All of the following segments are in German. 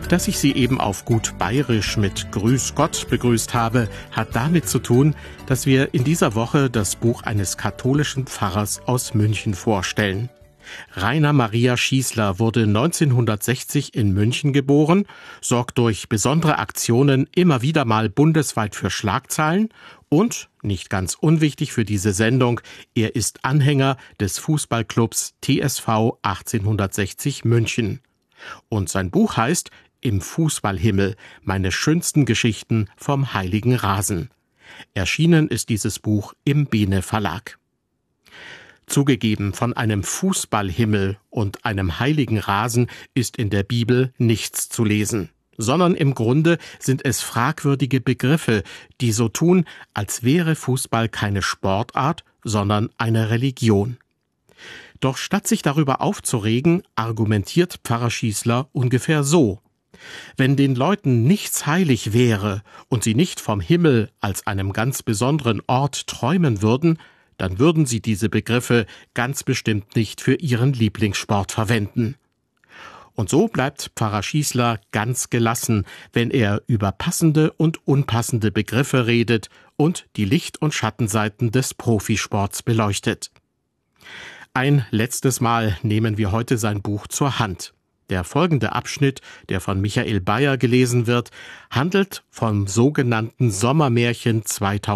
Dass ich Sie eben auf gut Bayerisch mit Grüß Gott begrüßt habe, hat damit zu tun, dass wir in dieser Woche das Buch eines katholischen Pfarrers aus München vorstellen. Rainer Maria Schießler wurde 1960 in München geboren, sorgt durch besondere Aktionen immer wieder mal bundesweit für Schlagzeilen und, nicht ganz unwichtig für diese Sendung, er ist Anhänger des Fußballclubs TSV 1860 München. Und sein Buch heißt »Im Fußballhimmel – meine schönsten Geschichten vom heiligen Rasen«. Erschienen ist dieses Buch im Bene Verlag. Zugegeben, von einem Fußballhimmel und einem heiligen Rasen ist in der Bibel nichts zu lesen, sondern im Grunde sind es fragwürdige Begriffe, die so tun, als wäre Fußball keine Sportart, sondern eine Religion. Doch statt sich darüber aufzuregen, argumentiert Pfarrer Schießler ungefähr so: Wenn den Leuten nichts heilig wäre und sie nicht vom Himmel als einem ganz besonderen Ort träumen würden, dann würden sie diese Begriffe ganz bestimmt nicht für ihren Lieblingssport verwenden. Und so bleibt Pfarrer Schießler ganz gelassen, wenn er über passende und unpassende Begriffe redet und die Licht- und Schattenseiten des Profisports beleuchtet. Ein letztes Mal nehmen wir heute sein Buch zur Hand. Der folgende Abschnitt, der von Michael Bayer gelesen wird, handelt vom sogenannten Sommermärchen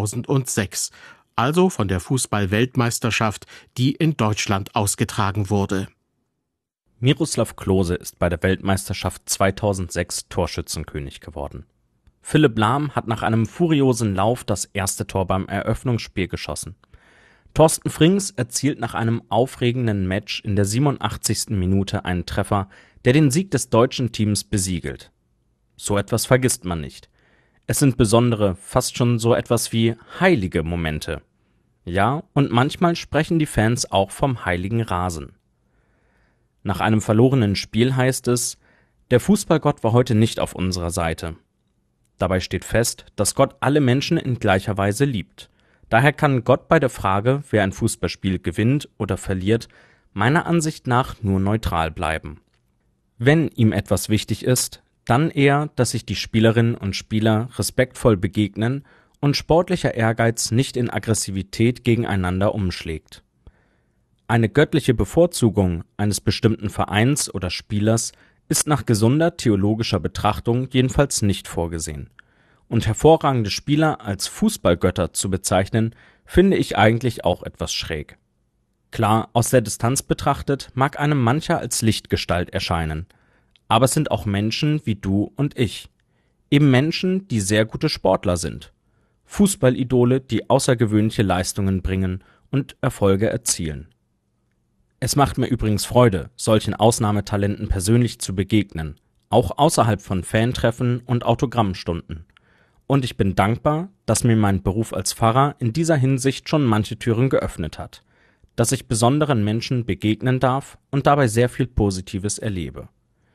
2006, also von der Fußball-Weltmeisterschaft, die in Deutschland ausgetragen wurde. Miroslav Klose ist bei der Weltmeisterschaft 2006 Torschützenkönig geworden. Philipp Lahm hat nach einem furiosen Lauf das erste Tor beim Eröffnungsspiel geschossen. Thorsten Frings erzielt nach einem aufregenden Match in der 87. Minute einen Treffer, der den Sieg des deutschen Teams besiegelt. So etwas vergisst man nicht. Es sind besondere, fast schon so etwas wie heilige Momente. Ja, und manchmal sprechen die Fans auch vom heiligen Rasen. Nach einem verlorenen Spiel heißt es: Der Fußballgott war heute nicht auf unserer Seite. Dabei steht fest, dass Gott alle Menschen in gleicher Weise liebt. Daher kann Gott bei der Frage, wer ein Fußballspiel gewinnt oder verliert, meiner Ansicht nach nur neutral bleiben. Wenn ihm etwas wichtig ist, dann eher, dass sich die Spielerinnen und Spieler respektvoll begegnen und sportlicher Ehrgeiz nicht in Aggressivität gegeneinander umschlägt. Eine göttliche Bevorzugung eines bestimmten Vereins oder Spielers ist nach gesunder theologischer Betrachtung jedenfalls nicht vorgesehen. Und hervorragende Spieler als Fußballgötter zu bezeichnen, finde ich eigentlich auch etwas schräg. Klar, aus der Distanz betrachtet mag einem mancher als Lichtgestalt erscheinen, aber es sind auch Menschen wie du und ich. Eben Menschen, die sehr gute Sportler sind. Fußballidole, die außergewöhnliche Leistungen bringen und Erfolge erzielen. Es macht mir übrigens Freude, solchen Ausnahmetalenten persönlich zu begegnen, auch außerhalb von Fantreffen und Autogrammstunden. Und ich bin dankbar, dass mir mein Beruf als Pfarrer in dieser Hinsicht schon manche Türen geöffnet hat, dass ich besonderen Menschen begegnen darf und dabei sehr viel Positives erlebe.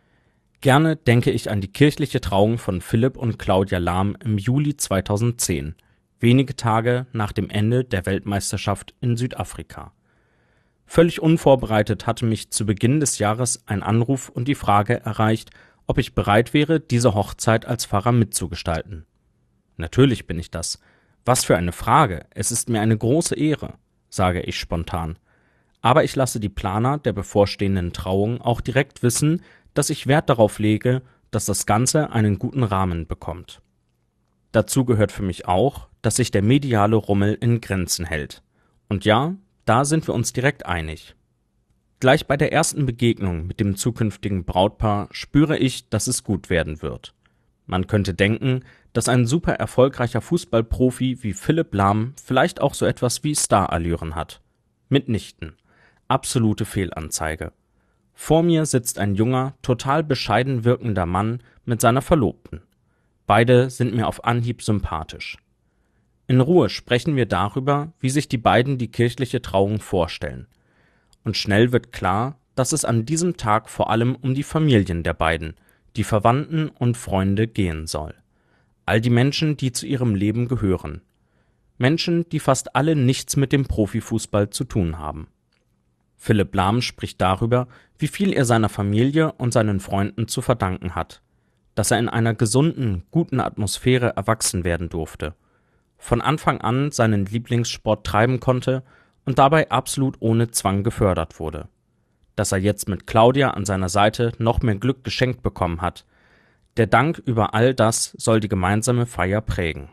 Gerne denke ich an die kirchliche Trauung von Philipp und Claudia Lahm im Juli 2010, wenige Tage nach dem Ende der Weltmeisterschaft in Südafrika. Völlig unvorbereitet hatte mich zu Beginn des Jahres ein Anruf und die Frage erreicht, ob ich bereit wäre, diese Hochzeit als Pfarrer mitzugestalten. Natürlich bin ich das. Was für eine Frage, es ist mir eine große Ehre, sage ich spontan. Aber ich lasse die Planer der bevorstehenden Trauung auch direkt wissen, dass ich Wert darauf lege, dass das Ganze einen guten Rahmen bekommt. Dazu gehört für mich auch, dass sich der mediale Rummel in Grenzen hält. Und ja, da sind wir uns direkt einig. Gleich bei der ersten Begegnung mit dem zukünftigen Brautpaar spüre ich, dass es gut werden wird. Man könnte denken, dass ein super erfolgreicher Fußballprofi wie Philipp Lahm vielleicht auch so etwas wie Starallüren hat. Mitnichten. Absolute Fehlanzeige. Vor mir sitzt ein junger, total bescheiden wirkender Mann mit seiner Verlobten. Beide sind mir auf Anhieb sympathisch. In Ruhe sprechen wir darüber, wie sich die beiden die kirchliche Trauung vorstellen. Und schnell wird klar, dass es an diesem Tag vor allem um die Familien der beiden, die Verwandten und Freunde gehen soll. All die Menschen, die zu ihrem Leben gehören. Menschen, die fast alle nichts mit dem Profifußball zu tun haben. Philipp Lahm spricht darüber, wie viel er seiner Familie und seinen Freunden zu verdanken hat. dass er in einer gesunden, guten Atmosphäre erwachsen werden durfte, von Anfang an seinen Lieblingssport treiben konnte und dabei absolut ohne Zwang gefördert wurde, dass er jetzt mit Claudia an seiner Seite noch mehr Glück geschenkt bekommen hat. Der Dank über all das soll die gemeinsame Feier prägen.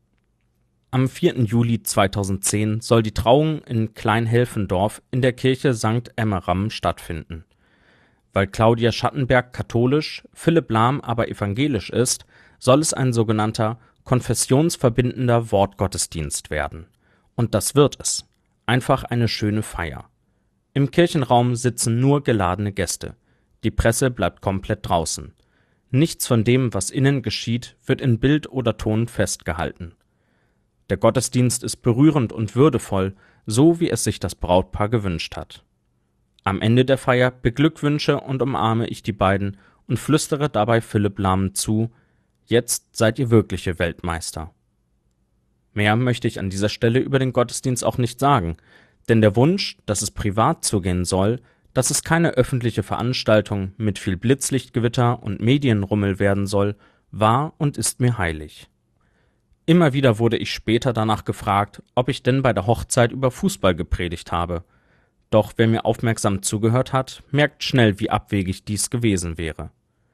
Am 4. Juli 2010 soll die Trauung in Kleinhelfendorf in der Kirche St. Emmeram stattfinden. Weil Claudia Schattenberg katholisch, Philipp Lahm aber evangelisch ist, soll es ein sogenannter konfessionsverbindender Wortgottesdienst werden. Und das wird es. Einfach eine schöne Feier. Im Kirchenraum sitzen nur geladene Gäste. Die Presse bleibt komplett draußen. Nichts von dem, was innen geschieht, wird in Bild oder Ton festgehalten. Der Gottesdienst ist berührend und würdevoll, so wie es sich das Brautpaar gewünscht hat. Am Ende der Feier beglückwünsche und umarme ich die beiden und flüstere dabei Philipp Lahm zu: Jetzt seid ihr wirkliche Weltmeister. Mehr möchte ich an dieser Stelle über den Gottesdienst auch nicht sagen, denn der Wunsch, dass es privat zugehen soll, dass es keine öffentliche Veranstaltung mit viel Blitzlichtgewitter und Medienrummel werden soll, war und ist mir heilig. Immer wieder wurde ich später danach gefragt, ob ich denn bei der Hochzeit über Fußball gepredigt habe. Doch wer mir aufmerksam zugehört hat, merkt schnell, wie abwegig dies gewesen wäre.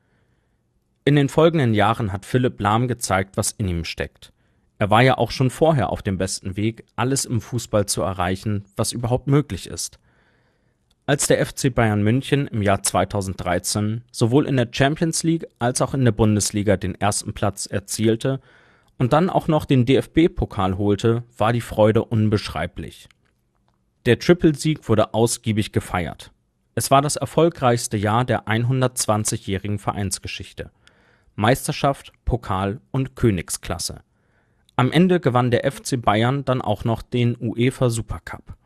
In den folgenden Jahren hat Philipp Lahm gezeigt, was in ihm steckt. Er war ja auch schon vorher auf dem besten Weg, alles im Fußball zu erreichen, was überhaupt möglich ist. Als der FC Bayern München im Jahr 2013 sowohl in der Champions League als auch in der Bundesliga den ersten Platz erzielte und dann auch noch den DFB-Pokal holte, war die Freude unbeschreiblich. Der Triple-Sieg wurde ausgiebig gefeiert. Es war das erfolgreichste Jahr der 120-jährigen Vereinsgeschichte. Meisterschaft, Pokal und Königsklasse. Am Ende gewann der FC Bayern dann auch noch den UEFA Supercup.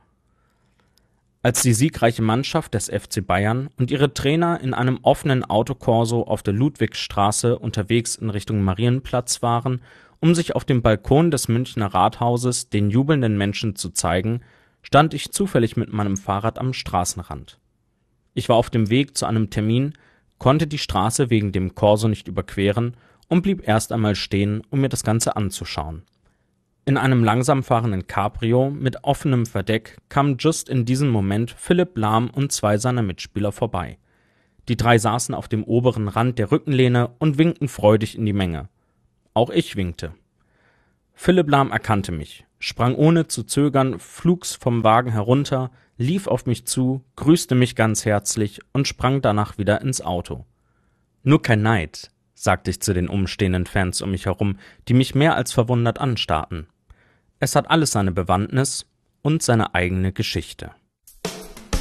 Als die siegreiche Mannschaft des FC Bayern und ihre Trainer in einem offenen Autokorso auf der Ludwigstraße unterwegs in Richtung Marienplatz waren, um sich auf dem Balkon des Münchner Rathauses den jubelnden Menschen zu zeigen, stand ich zufällig mit meinem Fahrrad am Straßenrand. Ich war auf dem Weg zu einem Termin, konnte die Straße wegen dem Korso nicht überqueren und blieb erst einmal stehen, um mir das Ganze anzuschauen. In einem langsam fahrenden Cabrio mit offenem Verdeck kamen just in diesem Moment Philipp Lahm und zwei seiner Mitspieler vorbei. Die drei saßen auf dem oberen Rand der Rückenlehne und winkten freudig in die Menge. Auch ich winkte. Philipp Lahm erkannte mich, sprang ohne zu zögern flugs vom Wagen herunter, lief auf mich zu, grüßte mich ganz herzlich und sprang danach wieder ins Auto. Nur kein Neid, sagte ich zu den umstehenden Fans um mich herum, die mich mehr als verwundert anstarrten. Es hat alles seine Bewandtnis und seine eigene Geschichte.